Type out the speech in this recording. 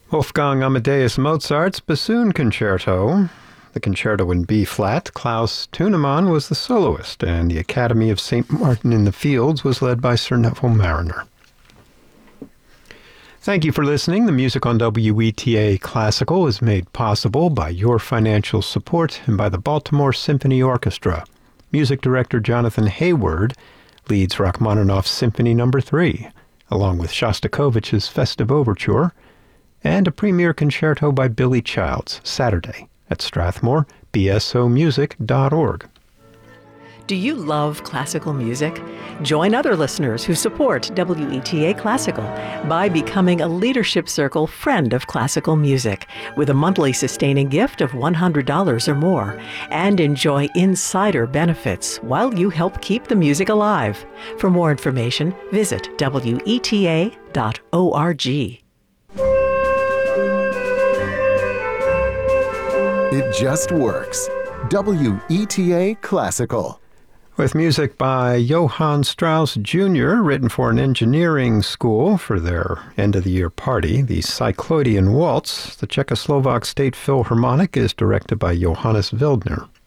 Wolfgang Amadeus Mozart's Bassoon Concerto. The concerto in B-flat. Klaus Tunemann was the soloist, and the Academy of St. Martin in the Fields was led by Sir Neville Mariner. Thank you for listening. The music on WETA Classical is made possible by your financial support and by the Baltimore Symphony Orchestra. Music director Jonathan Hayward leads Rachmaninoff's Symphony No. 3, along with Shostakovich's Festive Overture, and a premiere concerto by Billy Childs, Saturday at Strathmore, bsomusic.org. Do you love classical music? Join other listeners who support WETA Classical by becoming a Leadership Circle Friend of Classical Music with a monthly sustaining gift of $100 or more, and enjoy insider benefits while you help keep the music alive. For more information, visit WETA.org. It just works. WETA Classical. With music by Johann Strauss Jr., written for an engineering school for their end-of-the-year party, the Cyclodean Waltz. The Czechoslovak State Philharmonic is directed by Johannes Wildner.